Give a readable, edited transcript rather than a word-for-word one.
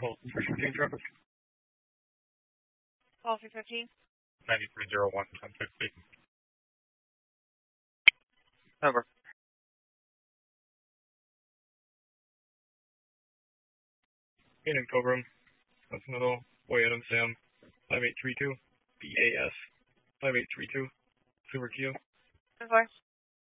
Call 315 traffic. Call 315. 9301 1050. Over. In Cobra. That's middle. Boy Adam Sam. 5832. BAS. 5832. Super Q. Of course.